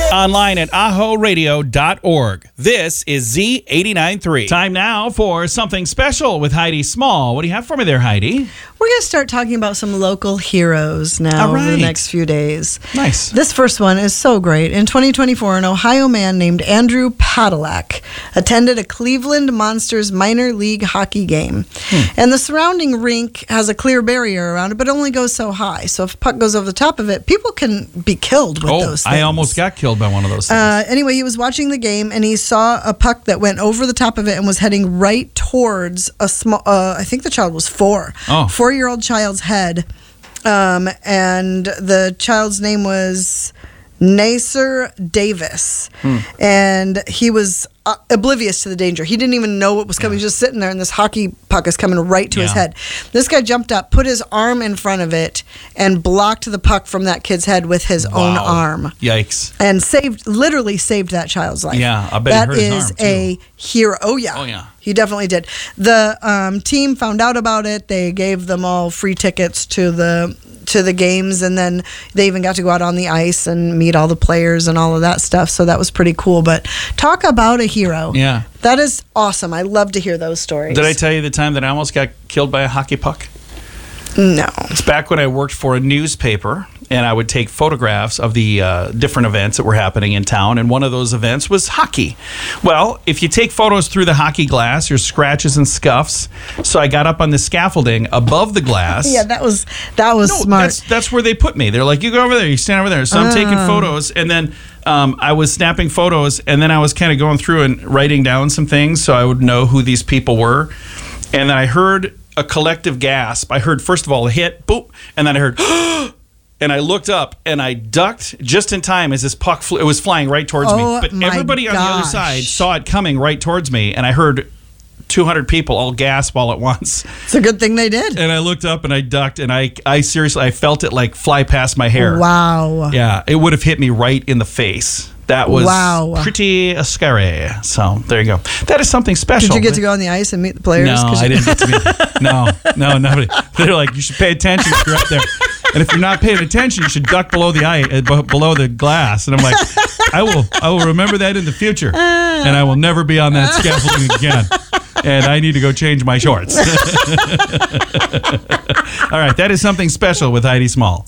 Online at ahoradio.org. This is Z89.3. Time now for something special with Heidi Small. What do you have for me there, Heidi? We're going to start talking about some local heroes now over the next few days. Nice. This first one is so great. In 2024, an Ohio man named Andrew Padalecki attended a Cleveland Monsters minor league hockey game. And the surrounding rink has a clear barrier around it, but it only goes so high. So if a puck goes over the top of it, people can be killed with those things. I almost got killed by one of those things. Anyway, he was watching the game, and he saw a puck that went over the top of it and was heading right towards a small, I think the child was 4. 4-year-old child's head. And the child's name was Nasser Davis. And he was oblivious to the danger. He didn't even know what was coming. He was just sitting there, and this hockey puck is coming right to his head. This guy jumped up, put his arm in front of it, and blocked the puck from that kid's head with his own arm. Yikes. And literally saved that child's life. Yeah, I bet it hurt his arm, That is a hero. Oh, yeah. He definitely did. The team found out about it. They gave them all free tickets to the games, and then they even got to go out on the ice and meet all the players and all of that stuff. So that was pretty cool. But talk about a hero. Yeah. That is awesome. I love to hear those stories. Did I tell you the time that I almost got killed by a hockey puck? No. It's back when I worked for a newspaper, and I would take photographs of the different events that were happening in town, and one of those events was hockey. Well, if you take photos through the hockey glass, there's scratches and scuffs. So I got up on the scaffolding above the glass. Yeah, that was smart. That's where they put me. They're like, you go over there, you stand over there. So I'm taking photos, and then I was snapping photos, and then I was kind of going through and writing down some things so I would know who these people were. And then I heard a collective gasp. I heard, first of all, a hit, boop, and then I heard, and I looked up, and I ducked just in time as this puck it was flying right towards me. But everybody on the other side saw it coming right towards me, and I heard 200 people all gasp all at once. It's a good thing they did. And I looked up, and I ducked, and I seriously, I felt it like fly past my hair. Wow. Yeah, it would have hit me right in the face. That was pretty scary. So there you go. That is something special. Did you get to go on the ice and meet the players? No, I didn't get to meet. No, nobody. They're like, you should pay attention if you're up there. And if you're not paying attention, you should duck below the glass. And I'm like, I will remember that in the future, and I will never be on that scaffolding again. And I need to go change my shorts. All right, that is something special with Heidi Small.